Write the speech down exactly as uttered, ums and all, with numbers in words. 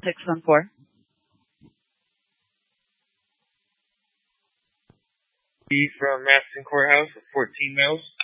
six one four. From Madison Courthouse with fourteen males.